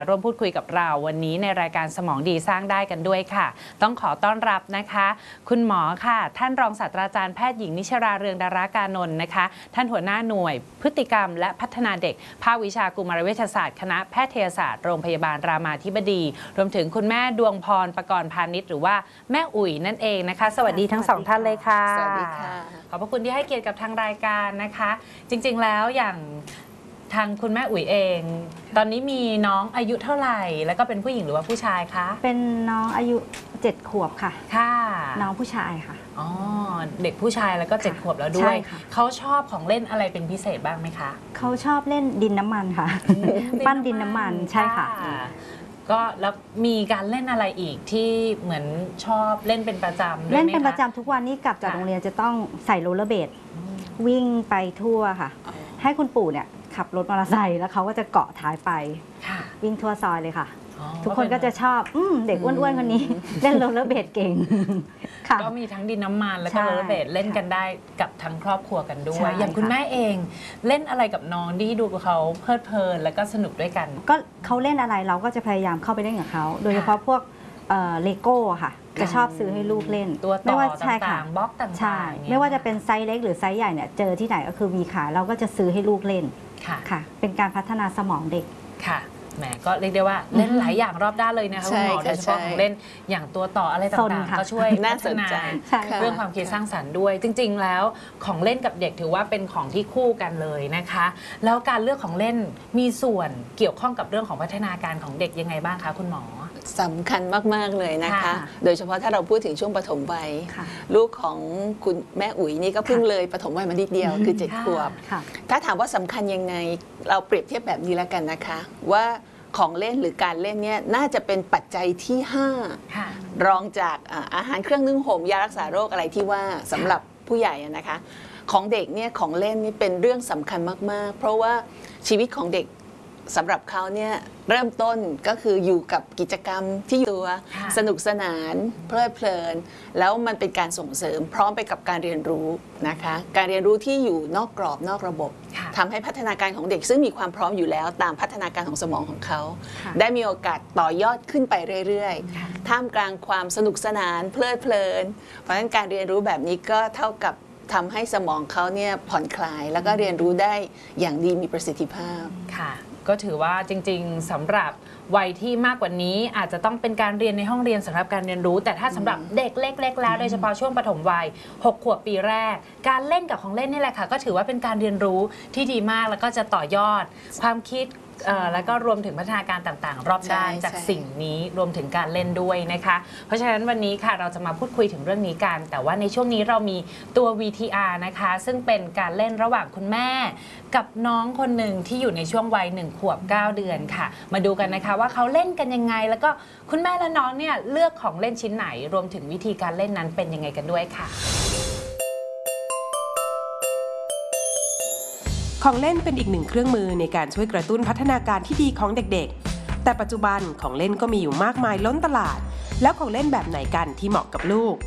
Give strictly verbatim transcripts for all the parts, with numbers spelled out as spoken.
ร่วมพูดคุยกับเราวันนี้ในรายการสมองดีสร้างได้กันด้วยค่ะต้องขอต้อนรับนะคะคุณหมอค่ะท่านรองศาสตราจารย์แพทย์หญิงนิชราเรืองดารากานนท์นะคะท่านหัวหน้าหน่วยพฤติกรรมและพัฒนาเด็กภาควิชากุมารเวชศาสตร์คณะแพทยศาสตร์โรงพยาบาลรามาธิบดีรวมถึงคุณแม่ดวงพรประกรณ์พาณิชย์หรือว่าแม่อุ๋ยนั่นเองนะคะสวัสดีทั้งสองท่านเลยค่ะสวัสดีค่ะขอบพระคุณที่ให้เกียรติกับทางรายการนะคะจริงๆแล้วอย่างทางคุณแม่อุ๋ยเองตอนนี้มีน้องอายุเท่าไหร่แล้วก็เป็นผู้หญิงหรือว่าผู้ชายคะเป็นน้องอายุเจ็ดขวบค่ะค่ะน้องผู้ชายค่ะอ๋อเด็กผู้ชายแล้วก็เจ็ดขวบแล้วด้วยเขาชอบของเล่นอะไรเป็นพิเศษบ้างไหมคะเขาชอบเล่นดินน้ำมันค่ะปั้นดินน้ำมันใช่ค่ะก็แล้วมีการเล่นอะไรอีกที่เหมือนชอบเล่นเป็นประจำเล่นเป็นประจำทุกวันนี้กลับจากโรงเรียนจะต้องใส่โรลเลอร์เบลดวิ่งไปทั่วค่ะให้คุณปู่เนี่ยขับรถมอเตอร์ไซค์แล้วเขาก็จะเกาะท้ายไปวิ่งทั่วซอยเลยค่ะทุกคนก็จะชอบอืมเด็กอ้วนๆคนนี้เล่นโรลเลอร์เบลดเก่งก็มีทั้งดินน้ำมันแล้วก็โรลเลอร์เบลดเล่นกันได้กับทั้งครอบครัวกันด้วยอย่างคุณแม่เองเล่นอะไรกับน้องที่ดูเขาเพลิดเพลินแล้วก็สนุกด้วยกันก็เขาเล่นอะไรเราก็จะพยายามเข้าไปเล่นกับเขาโดยเฉพาะพวกเลโก้ค่ะจะชอบซื้อให้ลูกเล่นตัวต่อต่างๆบล็อกต่างๆไม่ว่าจะเป็นไซส์เล็กหรือไซส์ใหญ่เนี่ยเจอที่ไหนก็คือมีขายเราก็จะซื้อให้ลูกเล่นค่ะเป็นการพัฒนาสมองเด็กค่ะแหมก็เรียกได้ว่าเล่นหลายอย่างรอบด้านเลยนะคะคุณหมอโดยเฉพาะของเล่นอย่างตัวต่ออะไรต่างๆก็ช่วยพัฒนาเรื่องความคิดสร้างสรรค์ด้วยจริงๆแล้วของเล่นกับเด็กถือว่าเป็นของที่คู่กันเลยนะคะแล้วการเลือกของเล่นมีส่วนเกี่ยวข้องกับเรื่องของพัฒนาการของเด็กยังไงบ้างคะคุณหมอสำคัญมากๆเลยนะคะโดยเฉพาะถ้าเราพูดถึงช่วงปฐมวัยลูกของคุณแม่อุ๋ยนี่ก็เพิ่งเลยปฐมวัยมานิดเดียวคือเจ็ดขวบถ้าถามว่าสำคัญยังไงเราเปรียบเทียบแบบนี้แล้วกันนะคะว่าของเล่นหรือการเล่นเนี่ยน่าจะเป็นปัจจัยที่ห้ารองจากอาหารเครื่องนึ่งห่มยารักษาโรคอะไรที่ว่าสำหรับผู้ใหญ่นะคะของเด็กเนี่ยของเล่นนี่เป็นเรื่องสำคัญมากๆเพราะว่าชีวิตของเด็กสำหรับเขาเนี่ยเริ่มต้นก็คืออยู่กับกิจกรรมที่ตัวสนุกสนานเพลิดเพลินแล้วมันเป็นการส่งเสริมพร้อมไปกับการเรียนรู้นะคะการเรียนรู้ที่อยู่นอกกรอบนอกระบบทำให้พัฒนาการของเด็กซึ่งมีความพร้อมอยู่แล้วตามพัฒนาการของสมองของเขาได้มีโอกาสต่อยอดขึ้นไปเรื่อยๆท่ามกลางความสนุกสนานเพลิดเพลินเพราะฉะนั้นการเรียนรู้แบบนี้ก็เท่ากับทำให้สมองเขาเนี่ยผ่อนคลายแล้วก็เรียนรู้ได้อย่างดีมีประสิทธิภาพค่ะก็ถือว่าจริงๆสำหรับวัยที่มากกว่านี้อาจจะต้องเป็นการเรียนในห้องเรียนสำหรับการเรียนรู้แต่ถ้าสำหรับเด็กเล็กๆแล้วโดยเฉพาะช่วงปฐมวัยหกขวบปีแรกการเล่นกับของเล่นนี่แหละค่ะก็ถือว่าเป็นการเรียนรู้ที่ดีมากแล้วก็จะต่อยอดความคิดแล้วก็รวมถึงพัฒนาการต่างๆรอบด้านจากสิ่งนี้รวมถึงการเล่นด้วยนะคะเพราะฉะนั้นวันนี้ค่ะเราจะมาพูดคุยถึงเรื่องนี้กันแต่ว่าในช่วงนี้เรามีตัว วี ที อาร์ นะคะซึ่งเป็นการเล่นระหว่างคุณแม่กับน้องคนหนึ่งที่อยู่ในช่วงวัยหนึ่งขวบเก้าเดือนค่ะมาดูกันนะคะว่าเขาเล่นกันยังไงแล้วก็คุณแม่และน้องเนี่ยเลือกของเล่นชิ้นไหนรวมถึงวิธีการเล่นนั้นเป็นยังไงกันด้วยค่ะของเล่นเป็นอีกหนึ่งเครื่องมือในการช่วยกระตุ้นพัฒนาการที่ดีของเด็กๆแต่ปัจจุบันของเล่นก็มีอยู่มากมายล้นตลาดแล้วของเล่นแบบไหนกันที่เหมาะกับลูก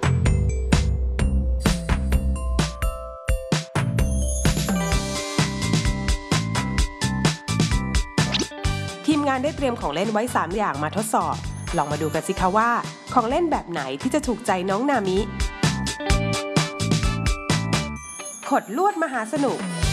ทีมงานได้เตรียมของเล่นไว้สามอย่างมาทดสอบลองมาดูกันสิคะว่าของเล่นแบบไหนที่จะถูกใจน้องนามิขดลวดมหาสนุก